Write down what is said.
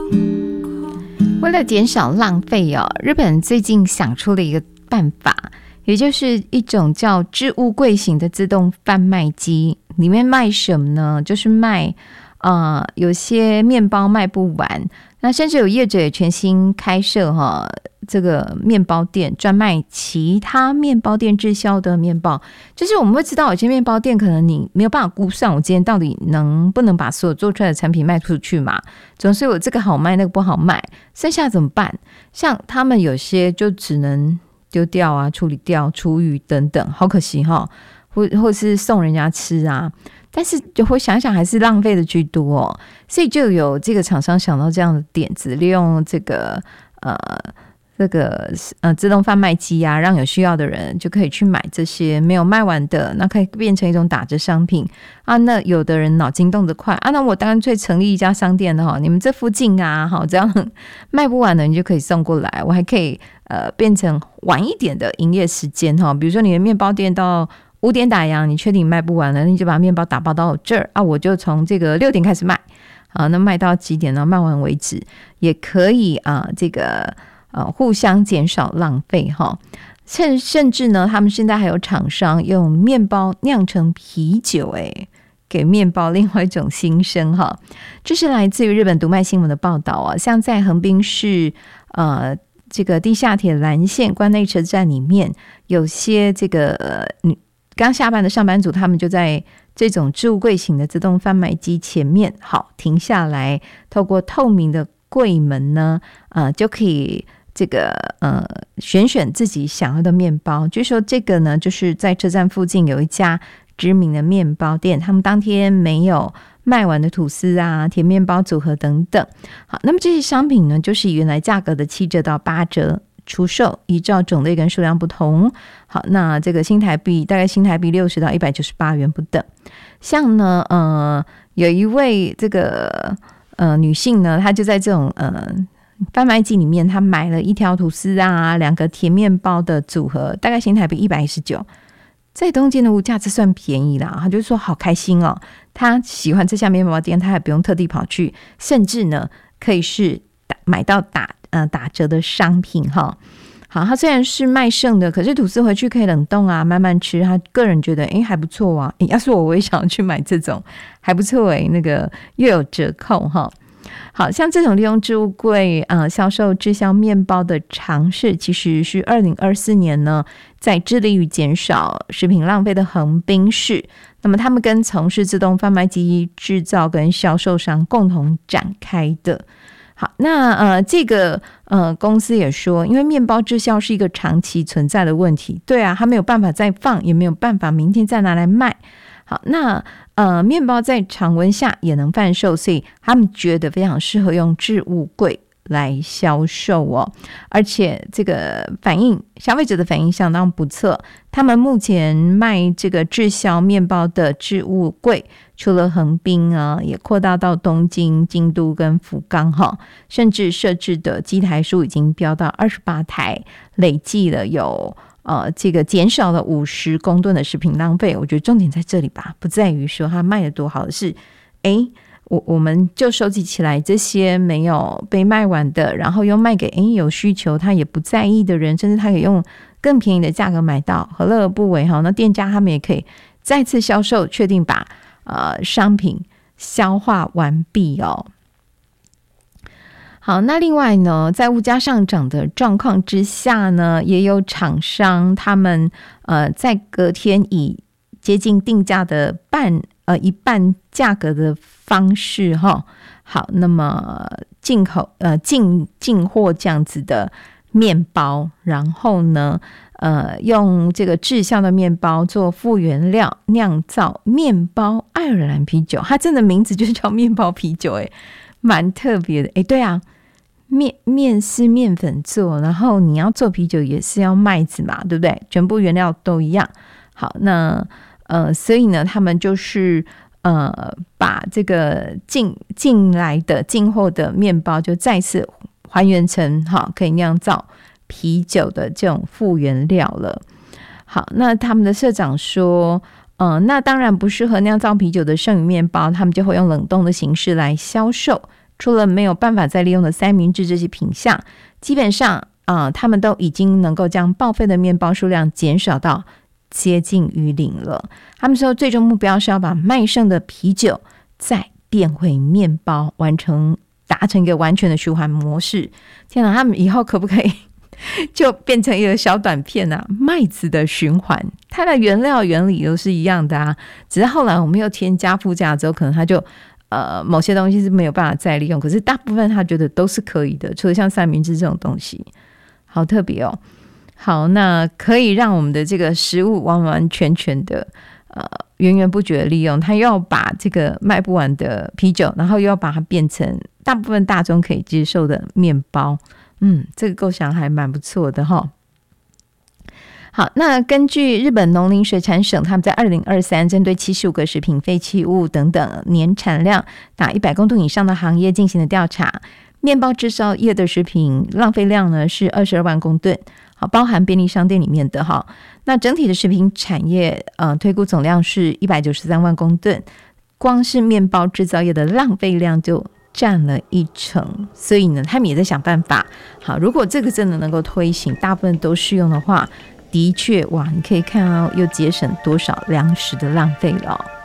为了减少浪费日本最近想出了一个办法，也就是一种叫置物柜型的自动贩卖机。里面卖什么呢？就是卖有些面包卖不完，那甚至有业者也全新开设这个面包店，专卖其他面包店滞销的面包。就是我们会知道有些面包店可能你没有办法估算我今天到底能不能把所有做出来的产品卖出去嘛，总是有这个好卖那个不好卖，剩下怎么办？像他们有些就只能丢掉啊，处理掉厨余等等，好可惜或是送人家吃啊，但是就会想想还是浪费的居多所以就有这个厂商想到这样的点子，利用这个自动贩卖机啊，让有需要的人就可以去买这些没有卖完的，那可以变成一种打折商品啊。那有的人脑筋动得快啊，那我干脆成立一家商店你们这附近啊，只要卖不完的你就可以送过来，我还可以变成晚一点的营业时间比如说你的面包店到5点打烊，你确定卖不完了，你就把面包打包到这儿啊，我就从这个6点开始卖那卖到几点呢？卖完为止，也可以这个互相减少浪费甚至呢，他们现在还有厂商用面包酿成啤酒给面包另外一种新生这是来自于日本读卖新闻的报道像在横滨市这个地下铁蓝线关内车站里面，有些这个刚下班的上班族，他们就在这种置物柜型的自动贩卖机前面停下来，透过透明的柜门呢就可以这个选自己想要的面包。据说这个呢，就是在车站附近有一家知名的面包店，他们当天没有卖完的吐司啊、甜面包组合等等。好，那么这些商品呢，就是以原来价格的7折到8折出售，依照种类跟数量不同。好，那这个大概新台币60到198元不等。像呢有一位这个女性呢，她就在这种贩卖机里面，她买了1条吐司啊，2个甜面包的组合，大概新台币119。在东京的物价这算便宜啦，她就说好开心她喜欢这家面包店，她还不用特地跑去，甚至呢可以是买到打折的商品好，它虽然是卖剩的，可是吐司回去可以冷冻啊，慢慢吃。他个人觉得还不错啊，要是我也想要去买这种，还不错那个又有折扣好像这种利用置物柜销售滞销面包的尝试，其实是2024年呢，在致力于减少食品浪费的横滨市，那么他们跟从事自动贩卖机制造跟销售商共同展开的。好，那这个公司也说，因为面包滞销是一个长期存在的问题，对啊，他没有办法再放，也没有办法明天再拿来卖。好，那面包在常温下也能贩售，所以他们觉得非常适合用置物柜来销售而且这个消费者的反应相当不错。他们目前卖这个滞销面包的置物柜，除了横滨也扩大到东京、京都跟福冈甚至设置的机台数已经飙到28台，累计了有这个减少了50公吨的食品浪费。我觉得重点在这里吧，不在于说它卖得多好，是我们就收集起来这些没有被卖完的，然后又卖给有需求他也不在意的人，甚至他可以用更便宜的价格买到，何乐而不为那店家他们也可以再次销售，确定把商品消化完毕好，那另外呢，在物价上涨的状况之下呢，也有厂商他们在隔天以接近定价的一半价格的方式好，那么进货这样子的面包，然后呢用这个滞销的面包做副原料酿造面包爱尔兰啤酒，它真的名字就是叫面包啤酒蛮特别的对啊，面是面粉做，然后你要做啤酒也是要麦子嘛，对不对？全部原料都一样。好，那所以呢，他们就是把这个进来的进货的面包就再次还原成可以酿造啤酒的这种副原料了。好，那他们的社长说那当然不适合酿造啤酒的剩余面包，他们就会用冷冻的形式来销售， 除了没有办法再利用的三明治这些品项，基本上他们都已经能够将报废的面包数量减少到接近于零了。他们说最终目标是要把卖剩的啤酒再变回面包，达成一个完全的循环模式。天哪，他们以后可不可以就变成一个小短片啊？麦子的循环，它的原料原理都是一样的啊，只是后来我们又添加附加之后，可能它就某些东西是没有办法再利用，可是大部分他觉得都是可以的，除了像三明治这种东西。好特别哦。好，那可以让我们的这个食物完完全全的源源不绝的利用，它又要把这个卖不完的啤酒，然后又要把它变成大部分大众可以接受的面包。这个构想还蛮不错的齁。好，那根据日本农林水产省，他们在2023针对75个食品废弃物等等年产量达100公吨以上的行业进行的调查，面包制造业的食品浪费量呢是22万公吨，好，包含便利商店里面的哈。那整体的食品产业推估总量是193万公吨，光是面包制造业的浪费量就占了1成，所以呢，他们也在想办法。好，如果这个真的能够推行，大部分都适用的话，的确哇，你可以看到又节省多少粮食的浪费了。